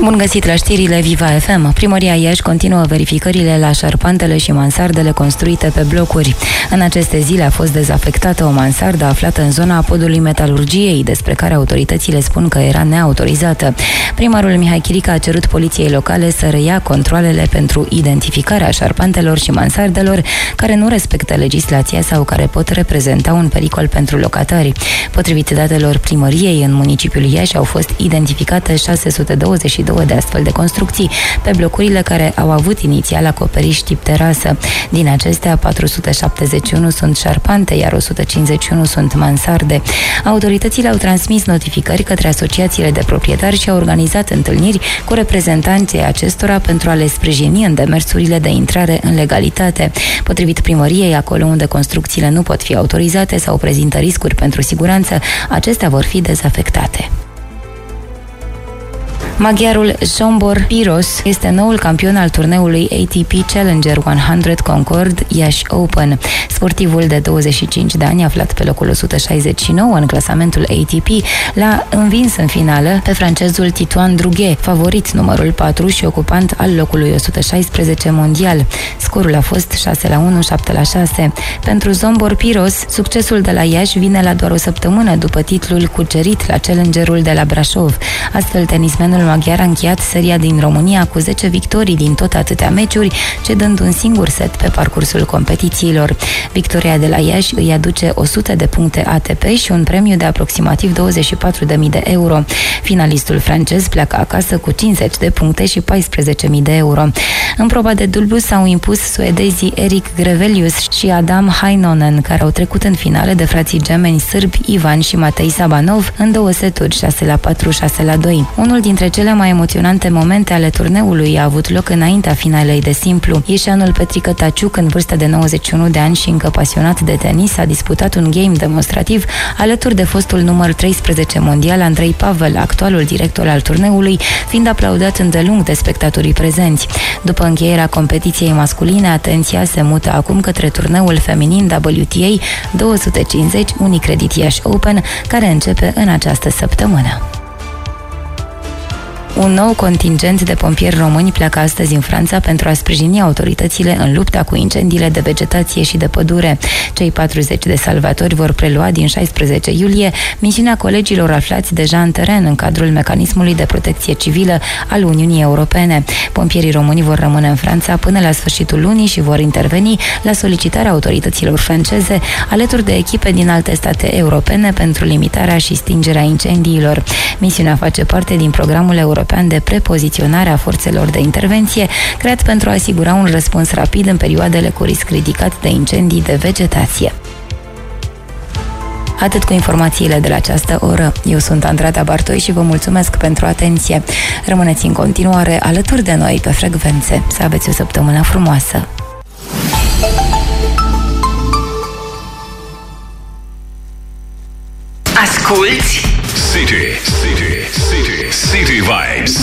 Bun găsit la știrile Viva FM. Primăria Iași continuă verificările la șarpantele și mansardele construite pe blocuri. În aceste zile a fost dezafectată o mansardă aflată în zona podului metalurgiei, despre care autoritățile spun că era neautorizată. Primarul Mihai Chirica a cerut poliției locale să reia controalele pentru identificarea șarpantelor și mansardelor care nu respectă legislația sau care pot reprezenta un pericol pentru locatari. Potrivit datelor primăriei, în municipiul Iași au fost identificate 622 de astfel de construcții pe blocurile care au avut inițial acoperiș tip terasă. Din acestea, 471 sunt șarpante, iar 151 sunt mansarde. Autoritățile au transmis notificări către asociațiile de proprietari și au organizat întâlniri cu reprezentanții acestora pentru a le sprijini în demersurile de intrare în legalitate. Potrivit primăriei, acolo unde construcțiile nu pot fi autorizate sau prezintă riscuri pentru siguranță, acestea vor fi dezafectate. Maghiarul Zsombor Piros este noul campion al turneului ATP Challenger 100 Concord Iași Open. Sportivul de 25 de ani, aflat pe locul 169 în clasamentul ATP, l-a învins în finală pe francezul Titoine Drughet, favorit numărul 4 și ocupant al locului 116 mondial. Scorul a fost 6-1, 7-6. Pentru Zsombor Piros, succesul de la Iași vine la doar o săptămână după titlul cucerit la Challengerul de la Brașov. Astfel, tenismenul maghiar a încheiat seria din România cu 10 victorii din tot atâtea meciuri, cedând un singur set pe parcursul competițiilor. Victoria de la Iași îi aduce 100 de puncte ATP și un premiu de aproximativ 24.000 de euro. Finalistul francez pleacă acasă cu 50 de puncte și 14.000 de euro. În proba de dublu s-au impus suedezii Erik Grevelius și Adam Heinonen, care au trecut în finale de frații gemeni sârbi Ivan și Matei Sabanov în 2 seturi, 6-4, 6-2. Unul dintre cele mai emoționante momente ale turneului a avut loc înaintea finalei de simplu. Ieșeanul Petrică Taciuc, în vârstă de 91 de ani și încă pasionat de tenis, a disputat un game demonstrativ alături de fostul număr 13 mondial Andrei Pavel, actualul director al turneului, fiind aplaudat îndelung de spectatorii prezenți. După încheierea competiției masculine, atenția se mută acum către turneul feminin WTA 250 Unicredit Iași Open, care începe în această săptămână. Un nou contingent de pompieri români pleacă astăzi în Franța pentru a sprijini autoritățile în lupta cu incendiile de vegetație și de pădure. Cei 40 de salvatori vor prelua din 16 iulie misiunea colegilor aflați deja în teren în cadrul mecanismului de protecție civilă al Uniunii Europene. Pompierii români vor rămâne în Franța până la sfârșitul lunii și vor interveni la solicitarea autorităților franceze alături de echipe din alte state europene pentru limitarea și stingerea incendiilor. Misiunea face parte din programul european de prepoziționare a forțelor de intervenție, creat pentru a asigura un răspuns rapid în perioadele cu risc ridicat de incendii de vegetație. Atât cu informațiile de la această oră. Eu sunt Andrada Bartoi și vă mulțumesc pentru atenție. Rămâneți în continuare alături de noi pe frecvențe. Să aveți o săptămână frumoasă! Asculți City Vibes.